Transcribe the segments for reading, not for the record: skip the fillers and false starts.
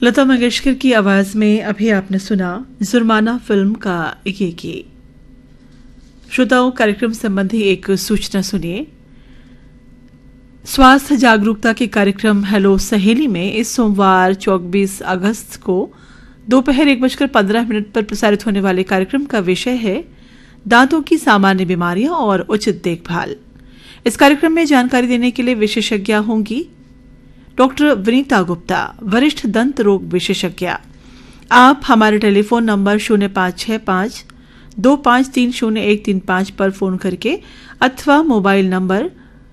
लता मंगेशकर की आवाज में अभी आपने सुना जुर्माना फिल्म का ये गीत। श्रोताओं, कार्यक्रम संबंधी एक सूचना सुनिए। स्वास्थ्य जागरूकता के कार्यक्रम हेलो सहेली में इस सोमवार 24 अगस्त को दोपहर 1:15 पर प्रसारित होने वाले कार्यक्रम का विषय है दांतों की सामान्य बीमारियां और उचित देखभाल। इस कार्यक्रम में जानकारी देने के लिए विशेषज्ञ होंगी डॉक्टर विनीता गुप्ता, वरिष्ठ दंत रोग विशेषज्ञ। आप हमारे टेलीफोन नंबर 0565-2530-135 पर फोन करके अथवा मोबाइल नंबर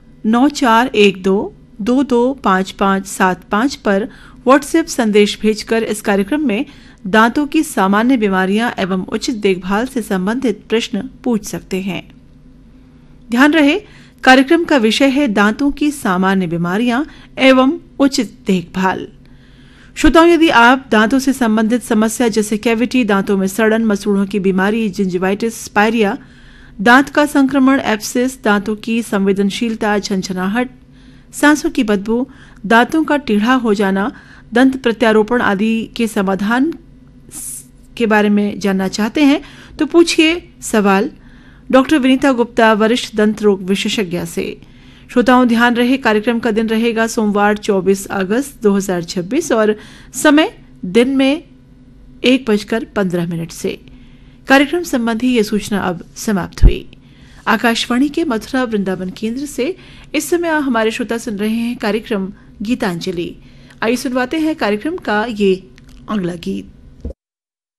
9412225575 पर व्हाट्सएप संदेश भेजकर इस कार्यक्रम में दांतों की सामान्य बीमारियां एवं उचित देखभाल से संबंधित प्रश्न पूछ सकते हैं। ध्यान रहे, कार्यक्रम का विषय है दांतों की सामान्य बीमारियां एवं उचित देखभाल। श्रोताओं, यदि आप दांतों से संबंधित समस्या जैसे कैविटी, दांतों में सड़न, मसूड़ों की बीमारी, जिंजिवाइटिस, स्पायरिया, दांत का संक्रमण, एब्सेस, दांतों की संवेदनशीलता, झंझनाहट, सांसों की बदबू, दांतों का टेढ़ा हो जाना, दंत प्रत्यारोपण आदि के समाधान के बारे में जानना चाहते हैं तो पूछिए सवाल डॉक्टर विनीता गुप्ता, वरिष्ठ दंत रोग विशेषज्ञ से। श्रोताओं, ध्यान रहे, कार्यक्रम का दिन रहेगा सोमवार 24 अगस्त 2026 और समय दिन में 1:15 से। कार्यक्रम संबंधी ये सूचना अब समाप्त हुई। आकाशवाणी के मथुरा वृंदावन केंद्र से इस समय हमारे श्रोता सुन रहे हैं कार्यक्रम गीतांजलि। आइए सुनवाते हैं कार्यक्रम का ये अगला गीत।